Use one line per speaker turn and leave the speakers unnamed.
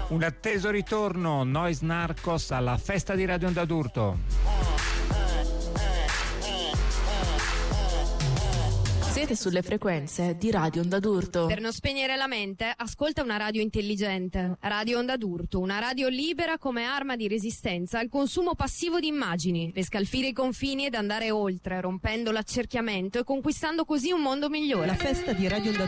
Un atteso ritorno, Nois Narcos alla festa di Radio Onda d'Urto.
Siete sulle frequenze di Radio Onda d'Urto.
Per non spegnere la mente, ascolta una radio intelligente. Radio Onda d'Urto, una radio libera come arma di resistenza al consumo passivo di immagini, per scalfire i confini ed andare oltre, rompendo l'accerchiamento e conquistando così un mondo migliore.
La festa di Radio Onda